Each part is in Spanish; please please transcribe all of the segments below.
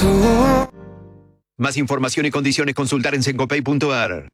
Más información y condiciones consultar en sencopay.ar.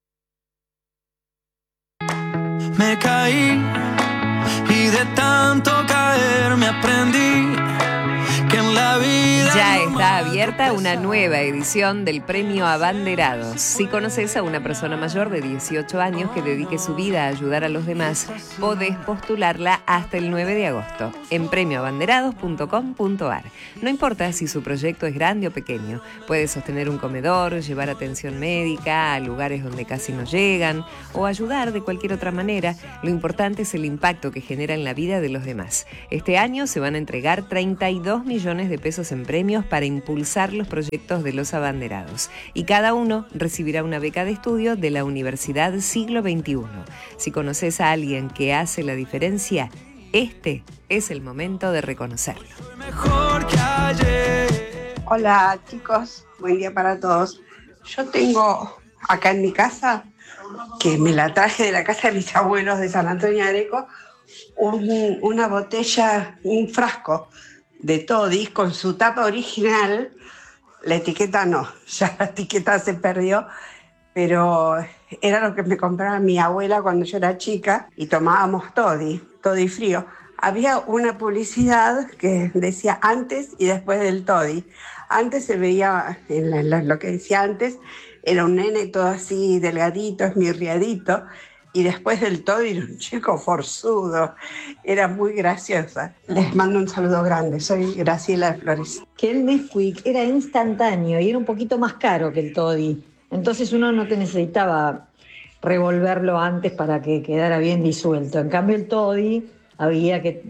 Me caí y de tanto caer me aprendí que en la vida Ya está abierta una nueva edición del Premio Abanderados. Si conoces a una persona mayor de 18 años que dedique su vida a ayudar a los demás, podés postularla hasta el 9 de agosto en premioabanderados.com.ar. No importa si su proyecto es grande o pequeño, puede sostener un comedor, llevar atención médica a lugares donde casi no llegan o ayudar de cualquier otra manera. Lo importante es el impacto que genera en la vida de los demás. Este año se van a entregar 32 millones de pesos en premios para impulsar los proyectos de los abanderados. Y cada uno recibirá una beca de estudio de la Universidad Siglo XXI. Si conoces a alguien que hace la diferencia, este es el momento de reconocerlo. Hola chicos, buen día para todos. Yo tengo acá en mi casa, que me la traje de la casa de mis abuelos de San Antonio de Areco, una botella, un frasco de toddy con su tapa original. La etiqueta no, ya la etiqueta se perdió, pero era lo que me compraba mi abuela cuando yo era chica y tomábamos toddy frío. Había una publicidad que decía antes y después del toddy. Antes se veía, lo que decía antes, era un nene todo así delgadito, esmirriadito, y después del toddy era un chico forzudo. Era muy graciosa. Les mando un saludo grande. Soy Graciela de Flores. Que el Nesquik era instantáneo y era un poquito más caro que el toddy. Entonces uno no te necesitaba revolverlo antes para que quedara bien disuelto. En cambio el toddy había que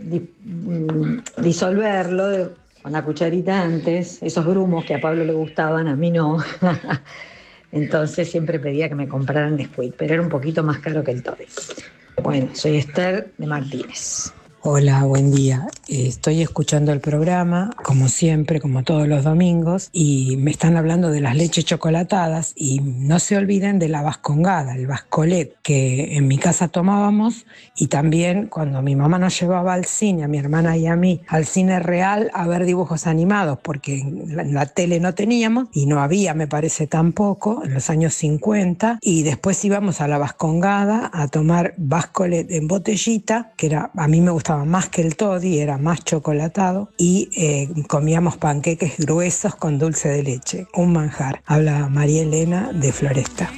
disolverlo con la cucharita antes, esos grumos que a Pablo le gustaban, a mí no. Entonces siempre pedía que me compraran Nesquik, pero era un poquito más caro que el toddy. Bueno, soy Esther de Martínez. Hola, buen día. Estoy escuchando el programa, como siempre, como todos los domingos, y me están hablando de las leches chocolatadas, y no se olviden de la vascongada, el vascolet, que en mi casa tomábamos, y también cuando mi mamá nos llevaba al cine, a mi hermana y a mí, al cine real a ver dibujos animados, porque en la tele no teníamos, y no había, me parece, tampoco, en los años 50, y después íbamos a la vascongada a tomar vascolet en botellita, que era, a mí me gustaba más que el toddy, era más chocolatado, y comíamos panqueques gruesos con dulce de leche, un manjar. Habla María Elena de Floresta.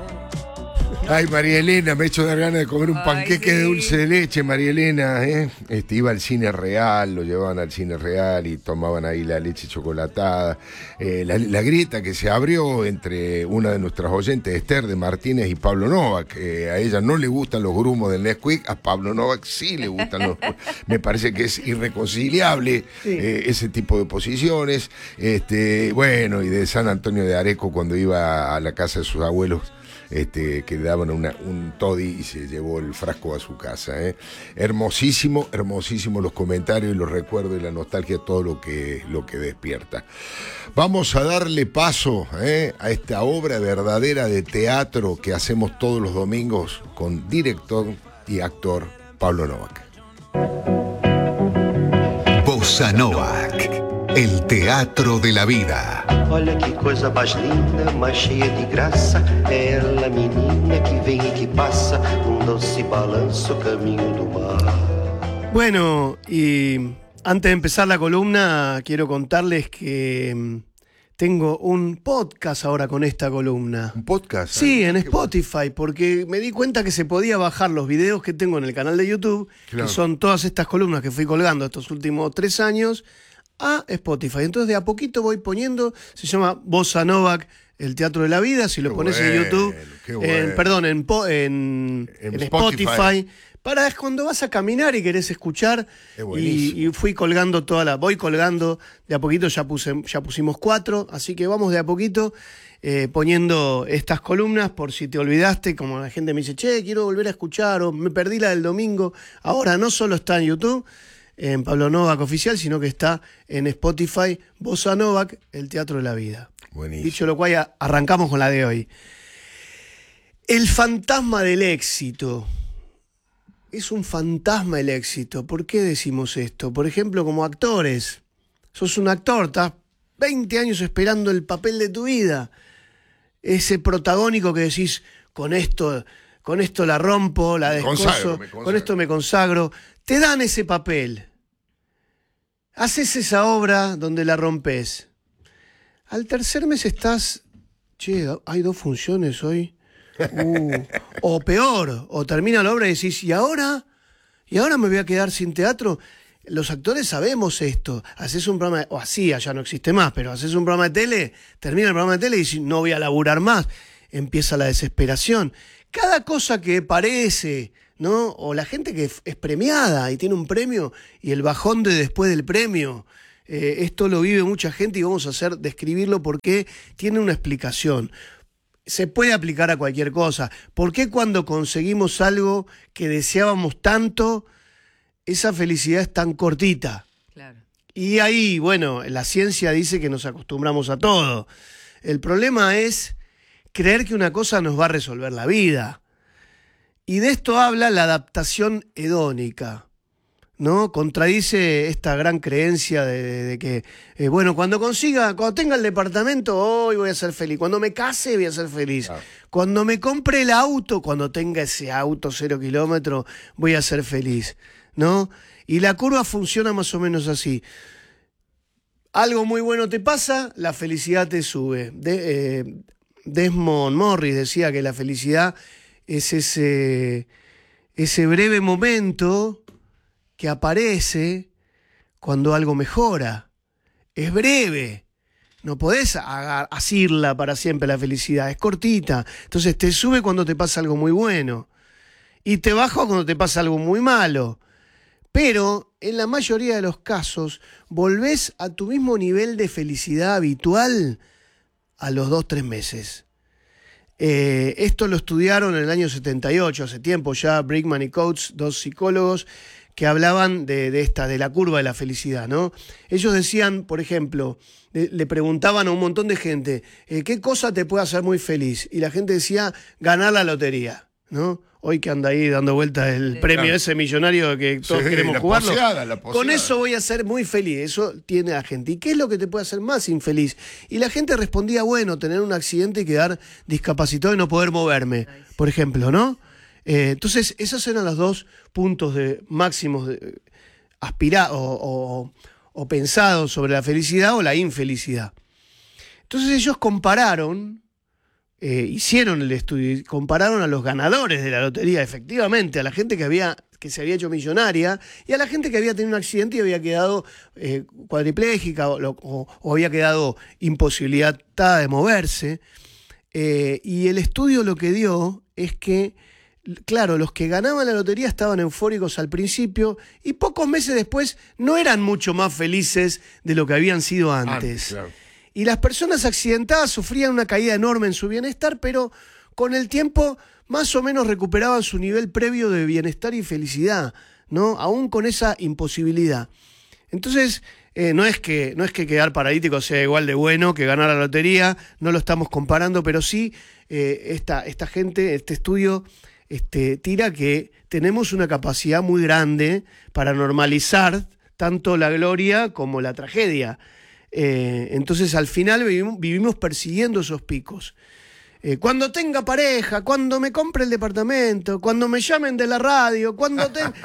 Ay, María Elena, me ha hecho dar ganas de comer un panqueque de dulce de leche, María Elena, ¿eh? Iba al cine real, lo llevaban al cine real y tomaban ahí la leche chocolatada. La grieta que se abrió entre una de nuestras oyentes, Esther de Martínez, y Pablo Novak. A ella no le gustan los grumos del Nesquik, a Pablo Novak sí le gustan los... Me parece que es irreconciliable ese tipo de posiciones. Bueno, y de San Antonio de Areco, cuando iba a la casa de sus abuelos, que le daban un toddy y se llevó el frasco a su casa. Hermosísimo los comentarios y los recuerdos y la nostalgia, todo lo que despierta. Vamos a darle paso a esta obra verdadera de teatro que hacemos todos los domingos con director y actor Pablo Novak. Bossa Novak, el teatro de la vida. Olha que coisa mais linda, mais cheia de graça. É ela, menina, que vem e que passa num doce balanço caminho do mar. Bueno, y antes de empezar la columna, quiero contarles que tengo un podcast ahora con esta columna. ¿Un podcast? Sí, en Spotify, porque me di cuenta que se podía bajar los videos que tengo en el canal de YouTube, claro, que son todas estas columnas que fui colgando estos últimos 3 años, a Spotify. Entonces de a poquito voy poniendo, se llama Bossa Novak, el teatro de la vida. Si lo pones en YouTube, en Spotify, para cuando vas a caminar y querés escuchar. Y fui colgando voy colgando de a poquito, ya pusimos 4, así que vamos de a poquito poniendo estas columnas por si te olvidaste, como la gente me dice, che, quiero volver a escuchar, o me perdí la del domingo. Ahora no solo está en YouTube, en Pablo Novak Oficial, sino que está en Spotify, Bossa Novak, el teatro de la vida. Buenísimo. Dicho lo cual, arrancamos con la de hoy. El fantasma del éxito. Es un fantasma el éxito. ¿Por qué decimos esto? Por ejemplo, como actores. Sos un actor, estás 20 años esperando el papel de tu vida. Ese protagónico que decís, con esto la rompo, la descoso, con esto me consagro. Te dan ese papel. Haces esa obra donde la rompes. Al tercer mes estás, che, hay 2 funciones hoy. O peor, o termina la obra y decís, ¿y ahora me voy a quedar sin teatro? Los actores sabemos esto. Haces un programa, o hacía, ya no existe más, pero haces un programa de tele, termina el programa de tele y dices, no voy a laburar más. Empieza la desesperación. Cada cosa que parece, ¿no? O la gente que es premiada y tiene un premio y el bajón de después del premio. Esto lo vive mucha gente y vamos a describirlo porque tiene una explicación. Se puede aplicar a cualquier cosa. ¿Por qué cuando conseguimos algo que deseábamos tanto, esa felicidad es tan cortita? Claro. Y ahí, bueno, la ciencia dice que nos acostumbramos a todo. El problema es creer que una cosa nos va a resolver la vida. Y de esto habla la adaptación hedónica, ¿no? Contradice esta gran creencia de que, bueno, cuando tenga el departamento, hoy voy a ser feliz. Cuando me case, voy a ser feliz. Claro. Cuando me compre el auto, cuando tenga ese auto 0 kilómetros, voy a ser feliz, ¿no? Y la curva funciona más o menos así. Algo muy bueno te pasa, la felicidad te sube. Desmond Morris decía que la felicidad es ese breve momento que aparece cuando algo mejora. Es breve. No podés asirla para siempre la felicidad. Es cortita. Entonces te sube cuando te pasa algo muy bueno. Y te baja cuando te pasa algo muy malo. Pero en la mayoría de los casos volvés a tu mismo nivel de felicidad habitual a los 2-3 meses. Esto lo estudiaron en el año 78, hace tiempo ya, Brickman y Coates, 2 psicólogos, que hablaban de la curva de la felicidad, ¿no? Ellos decían, por ejemplo, le preguntaban a un montón de gente, ¿qué cosa te puede hacer muy feliz? Y la gente decía, ganar la lotería, ¿no? Hoy que anda ahí dando vueltas el premio ese millonario que todos queremos jugarlo. Con eso voy a ser muy feliz. Eso tiene la gente. ¿Y qué es lo que te puede hacer más infeliz? Y la gente respondía, bueno, tener un accidente y quedar discapacitado y no poder moverme, por ejemplo, ¿no? Entonces, esos eran los 2 puntos máximos aspirados o pensados sobre la felicidad o la infelicidad. Entonces ellos compararon, hicieron el estudio y compararon a los ganadores de la lotería, efectivamente, a la gente que se había hecho millonaria y a la gente que había tenido un accidente y había quedado cuadriplégica o había quedado imposibilitada de moverse. Y el estudio lo que dio es que, claro, los que ganaban la lotería estaban eufóricos al principio y pocos meses después no eran mucho más felices de lo que habían sido antes. Claro. Y las personas accidentadas sufrían una caída enorme en su bienestar, pero con el tiempo más o menos recuperaban su nivel previo de bienestar y felicidad, ¿no? Aún con esa imposibilidad. Entonces, no es que quedar paralítico sea igual de bueno que ganar la lotería, no lo estamos comparando, pero sí esta gente, este estudio tira que tenemos una capacidad muy grande para normalizar tanto la gloria como la tragedia. Entonces al final vivimos persiguiendo esos picos. Cuando tenga pareja, cuando me compre el departamento, cuando me llamen de la radio, cuando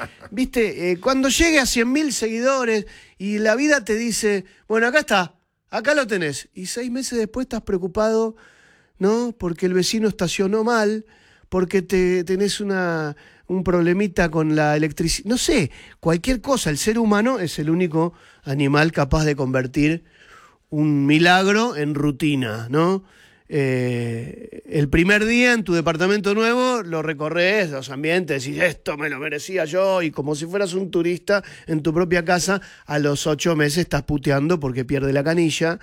llegue a 100.000 seguidores y la vida te dice, bueno, acá está, acá lo tenés. Y 6 meses después estás preocupado, ¿no? Porque el vecino estacionó mal, porque tenés un problemita con la electricidad. No sé, cualquier cosa. El ser humano es el único animal capaz de convertir un milagro en rutina, ¿no? El primer día en tu departamento nuevo lo recorres, los ambientes, decís, esto me lo merecía yo, y como si fueras un turista en tu propia casa, a los 8 meses estás puteando porque pierde la canilla.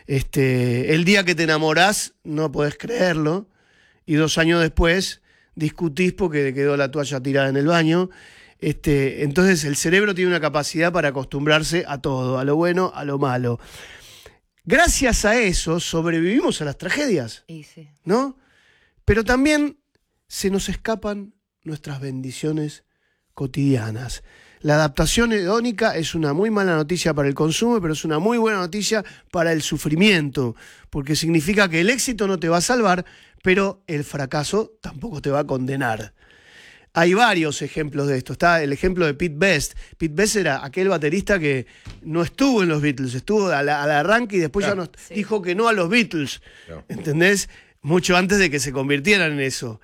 El día que te enamorás no podés creerlo, y 2 años después discutís porque quedó la toalla tirada en el baño. Entonces el cerebro tiene una capacidad para acostumbrarse a todo, a lo bueno, a lo malo. Gracias a eso sobrevivimos a las tragedias, ¿no? Pero también se nos escapan nuestras bendiciones cotidianas. La adaptación hedónica es una muy mala noticia para el consumo, pero es una muy buena noticia para el sufrimiento, porque significa que el éxito no te va a salvar, pero el fracaso tampoco te va a condenar. Hay varios ejemplos de esto. Está el ejemplo de Pete Best. Pete Best era aquel baterista que no estuvo en los Beatles, estuvo al arranque y después ya dijo que no a los Beatles. ¿Entendés? Mucho antes de que se convirtieran en eso.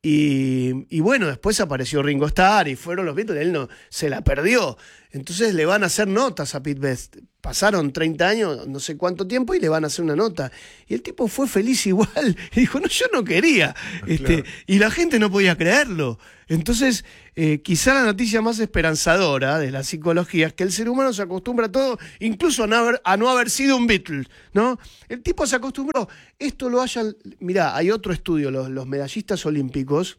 Y bueno, después apareció Ringo Starr y fueron los Beatles, él no se la perdió. Entonces le van a hacer notas a Pete Best. Pasaron 30 años, no sé cuánto tiempo, y le van a hacer una nota. Y el tipo fue feliz igual. Y dijo, no, yo no quería. Claro. Y la gente no podía creerlo. Entonces, quizá la noticia más esperanzadora de la psicología es que el ser humano se acostumbra a todo, incluso a no haber sido un Beatle, ¿no? El tipo se acostumbró. Esto lo hayan... Mirá, hay otro estudio, los medallistas olímpicos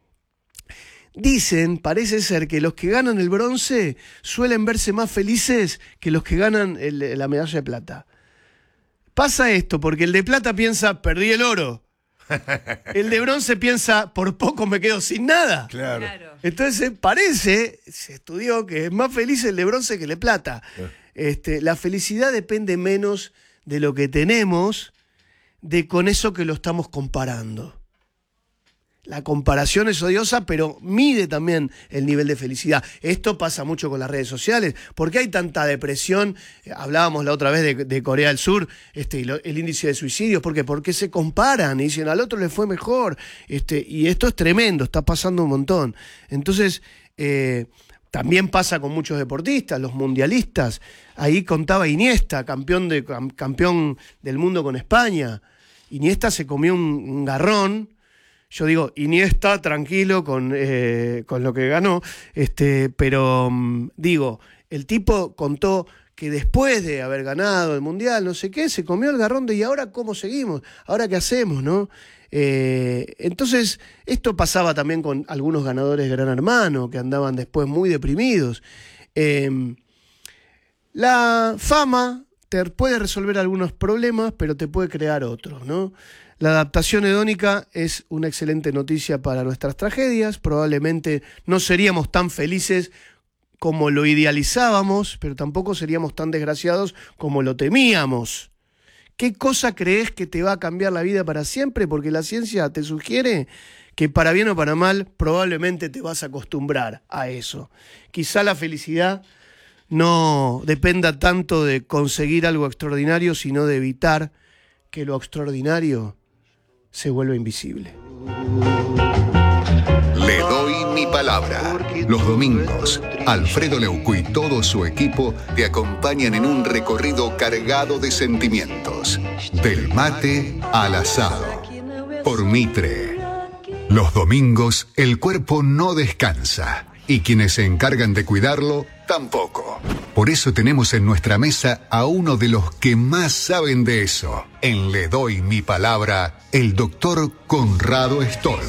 dicen, parece ser, que los que ganan el bronce suelen verse más felices que los que ganan la medalla de plata. Pasa esto porque el de plata piensa, perdí el oro. El de bronce piensa, por poco me quedo sin nada. Claro. Entonces se estudió que es más feliz el de bronce que el de plata. La felicidad depende menos de lo que tenemos, de con eso que lo estamos comparando. La comparación es odiosa, pero mide también el nivel de felicidad. Esto pasa mucho con las redes sociales. ¿Por qué hay tanta depresión? Hablábamos la otra vez de Corea del Sur, el índice de suicidios. ¿Por qué? Porque se comparan y dicen, al otro le fue mejor. Y esto es tremendo, está pasando un montón. Entonces, también pasa con muchos deportistas, los mundialistas. Ahí contaba Iniesta, campeón del mundo con España. Iniesta se comió un garrón. Yo digo, Iniesta, tranquilo con lo que ganó, pero digo, el tipo contó que después de haber ganado el Mundial, no sé qué, se comió el garrón de ¿y ahora cómo seguimos? ¿Ahora qué hacemos? ¿No? Entonces, esto pasaba también con algunos ganadores de Gran Hermano, que andaban después muy deprimidos. La fama te puede resolver algunos problemas, pero te puede crear otros, ¿no? La adaptación hedónica es una excelente noticia para nuestras tragedias. Probablemente no seríamos tan felices como lo idealizábamos, pero tampoco seríamos tan desgraciados como lo temíamos. ¿Qué cosa crees que te va a cambiar la vida para siempre? Porque la ciencia te sugiere que para bien o para mal probablemente te vas a acostumbrar a eso. Quizá la felicidad no dependa tanto de conseguir algo extraordinario, sino de evitar que lo extraordinario se vuelve invisible. Le doy mi palabra. Los domingos, Alfredo Leuco y todo su equipo te acompañan en un recorrido cargado de sentimientos. Del mate al asado. Por Mitre. Los domingos, el cuerpo no descansa. Y quienes se encargan de cuidarlo, tampoco. Por eso tenemos en nuestra mesa a uno de los que más saben de eso. En Le doy mi palabra, el doctor Conrado Stoll.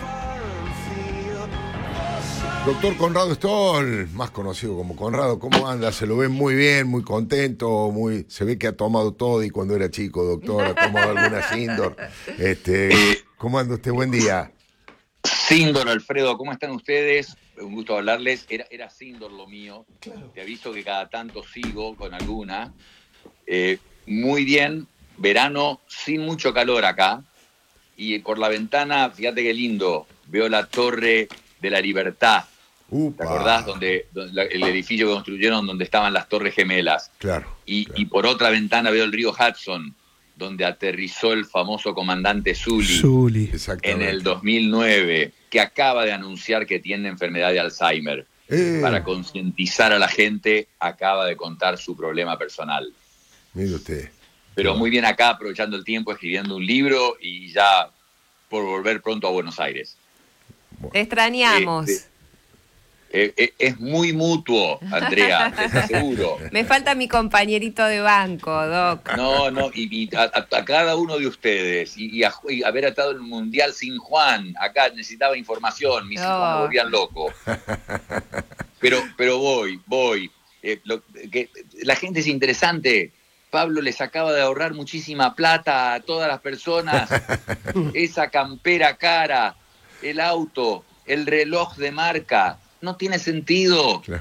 Doctor Conrado Stoll, más conocido como Conrado, ¿cómo anda? Se lo ve muy bien, muy contento, se ve que ha tomado todo y cuando era chico, doctor, ha tomado alguna Sindor. ¿Cómo anda usted? Buen día. Sindor, Alfredo, ¿cómo están ustedes? Un gusto hablarles. Era Sindor lo mío. Claro. Te aviso que cada tanto sigo con alguna. Muy bien, verano sin mucho calor acá. Y por la ventana, fíjate qué lindo, veo la Torre de la Libertad. ¿Te acordás? Donde el edificio que construyeron donde estaban las Torres Gemelas. Claro. Y por otra ventana veo el río Hudson, donde aterrizó el famoso comandante Sully en el 2009, que acaba de anunciar que tiene enfermedad de Alzheimer. Para concientizar a la gente, acaba de contar su problema personal. Mire usted. Pero muy bien acá, aprovechando el tiempo, escribiendo un libro y ya por volver pronto a Buenos Aires. Te extrañamos. Es muy mutuo, Andrea, te aseguro. Me falta mi compañerito de banco, Doc. No, y a cada uno de ustedes, y haber estado en el Mundial sin Juan, acá necesitaba información, mis hijos me volvían loco. Pero voy. La gente es interesante. Pablo les acaba de ahorrar muchísima plata a todas las personas. Esa campera cara, el auto, el reloj de marca. No tiene sentido. Claro.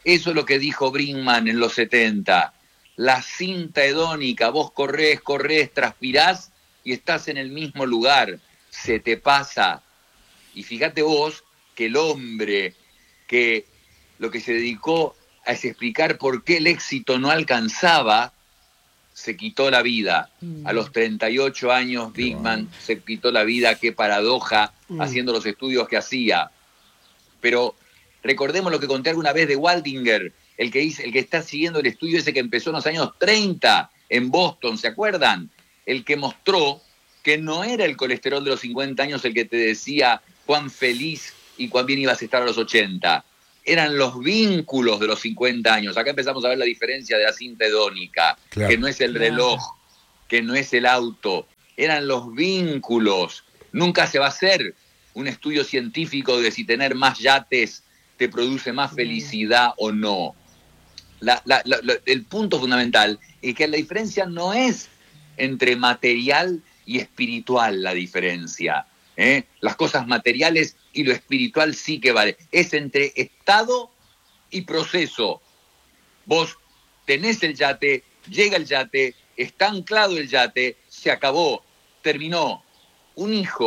Eso es lo que dijo Brinkmann en los 70. La cinta hedónica, vos corres, transpirás y estás en el mismo lugar. Se te pasa. Y fíjate vos que el hombre que lo que se dedicó a explicar por qué el éxito no alcanzaba, se quitó la vida. A los 38 años, Brinkmann se quitó la vida. Qué paradoja, haciendo los estudios que hacía. Pero recordemos lo que conté alguna vez de Waldinger, el que está siguiendo el estudio ese que empezó en los años 30 en Boston, ¿se acuerdan? El que mostró que no era el colesterol de los 50 años el que te decía cuán feliz y cuán bien ibas a estar a los 80. Eran los vínculos de los 50 años. Acá empezamos a ver la diferencia de la cinta hedónica, claro, que no es el reloj, que no es el auto. Eran los vínculos. Nunca se va a hacer un estudio científico de si tener más yates te produce más felicidad o no. El punto fundamental es que la diferencia no es entre material y espiritual la diferencia. Las cosas materiales y lo espiritual sí que vale. Es entre estado y proceso. Vos tenés el yate, llega el yate, está anclado el yate, se acabó, terminó. Un hijo